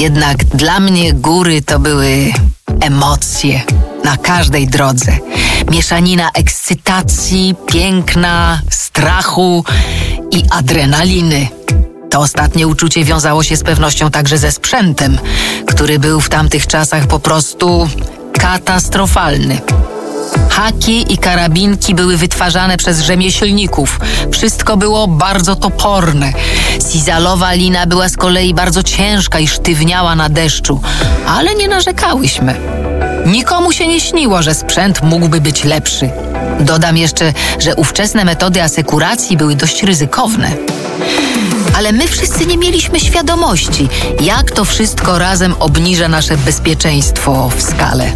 Jednak dla mnie góry to były emocje na każdej drodze. Mieszanina ekscytacji, piękna, strachu i adrenaliny. To ostatnie uczucie wiązało się z pewnością także ze sprzętem, który był w tamtych czasach po prostu katastrofalny. Haki i karabinki były wytwarzane przez rzemieślników. Wszystko było bardzo toporne. Sizalowa lina była z kolei bardzo ciężka i sztywniała na deszczu, ale nie narzekałyśmy. Nikomu się nie śniło, że sprzęt mógłby być lepszy. Dodam jeszcze, że ówczesne metody asekuracji były dość ryzykowne. Ale my wszyscy nie mieliśmy świadomości, jak to wszystko razem obniża nasze bezpieczeństwo w skale.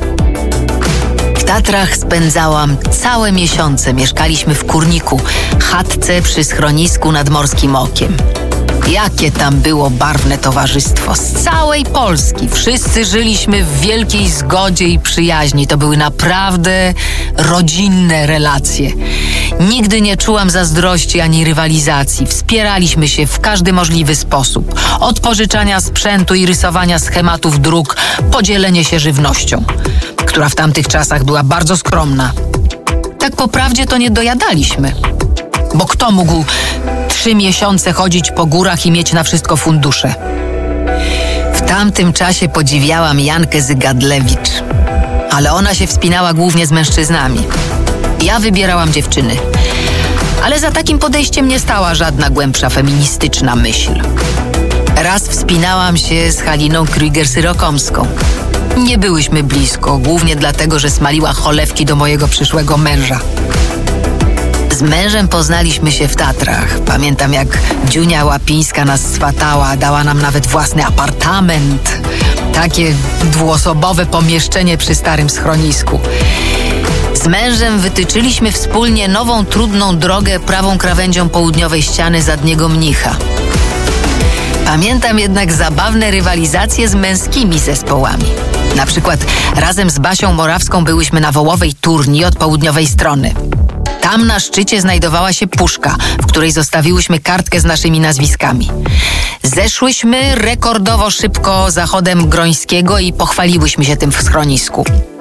W Tatrach spędzałam całe miesiące. Mieszkaliśmy w Kurniku, chatce przy schronisku nad Morskim Okiem. Jakie tam było barwne towarzystwo z całej Polski. Wszyscy żyliśmy w wielkiej zgodzie i przyjaźni. To były naprawdę rodzinne relacje. Nigdy nie czułam zazdrości ani rywalizacji. Wspieraliśmy się w każdy możliwy sposób. Od pożyczania sprzętu i rysowania schematów dróg, po dzielenie się żywnością, która w tamtych czasach była bardzo skromna. Tak po prawdzie to nie dojadaliśmy. Bo kto mógł 3 miesiące chodzić po górach i mieć na wszystko fundusze? W tamtym czasie podziwiałam Jankę Zygadlewicz, ale ona się wspinała głównie z mężczyznami. Ja wybierałam dziewczyny. Ale za takim podejściem nie stała żadna głębsza feministyczna myśl. Raz wspinałam się z Haliną Krüger-Syrokomską. Nie byłyśmy blisko, głównie dlatego, że smaliła cholewki do mojego przyszłego męża. Z mężem poznaliśmy się w Tatrach. Pamiętam, jak Dziunia Łapińska nas swatała, dała nam nawet własny apartament. Takie 2-osobowe pomieszczenie przy starym schronisku. Z mężem wytyczyliśmy wspólnie nową, trudną drogę prawą krawędzią południowej ściany Zadniego Mnicha. Pamiętam jednak zabawne rywalizacje z męskimi zespołami. Na przykład razem z Basią Morawską byłyśmy na Wołowej Turni od południowej strony. Tam na szczycie znajdowała się puszka, w której zostawiłyśmy kartkę z naszymi nazwiskami. Zeszłyśmy rekordowo szybko zachodem Grońskiego i pochwaliłyśmy się tym w schronisku.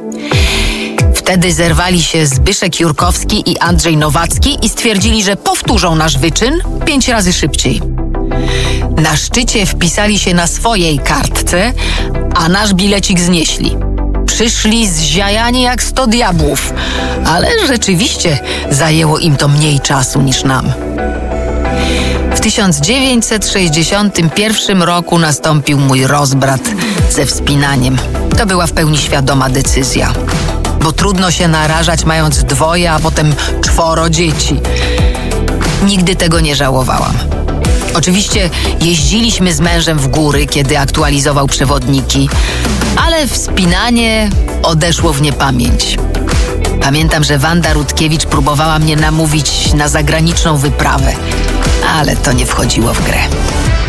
Wtedy zerwali się Zbyszek Jurkowski i Andrzej Nowacki i stwierdzili, że powtórzą nasz wyczyn 5 razy szybciej. Na szczycie wpisali się na swojej kartce, a nasz bilecik znieśli. Przyszli zziajani jak 100 diabłów, ale rzeczywiście zajęło im to mniej czasu niż nam. W 1961 roku nastąpił mój rozbrat ze wspinaniem. To była w pełni świadoma decyzja, bo trudno się narażać mając 2, a potem 4 dzieci. Nigdy tego nie żałowałam. Oczywiście jeździliśmy z mężem w góry, kiedy aktualizował przewodniki, ale wspinanie odeszło w niepamięć. Pamiętam, że Wanda Rutkiewicz próbowała mnie namówić na zagraniczną wyprawę, ale to nie wchodziło w grę.